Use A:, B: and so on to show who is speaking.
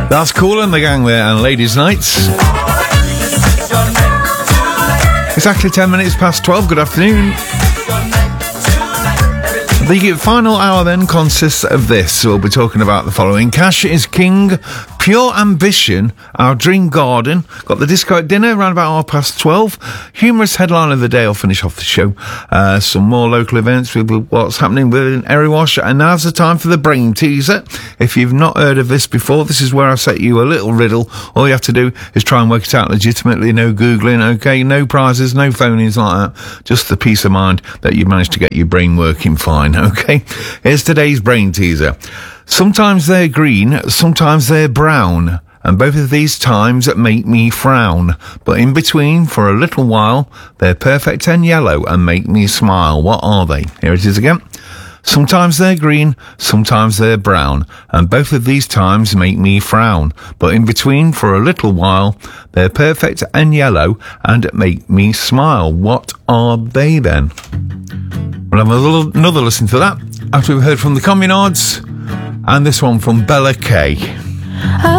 A: That's Kool and the Gang there, and Ladies' Nights. Exactly 10 minutes past 12. Good afternoon. The final hour then consists of this. We'll be talking about the following. Cash is King, Pure Ambition, Our Dream Garden. Got the disco at dinner around about 12:30. Humorous headline of the day. I'll finish off the show. Some more local events with what's happening within Erewash. And now's the time for the brain teaser. If you've not heard of this before, this is where I set you a little riddle. All you have to do is try and work it out legitimately. No Googling, okay? No prizes, no phonies like that. Just the peace of mind that you've managed to get your brain working fine, okay? Here's today's brain teaser. Sometimes they're green, sometimes they're brown, and both of these times make me frown. But in between, for a little while, they're perfect and yellow and make me smile. What are they? Here it is again. Sometimes they're green, sometimes they're brown, and both of these times make me frown. But in between, for a little while, they're perfect and yellow and make me smile. What are they then? We'll have another listen to that after we've heard from the Communards, and this one from Bella Kay.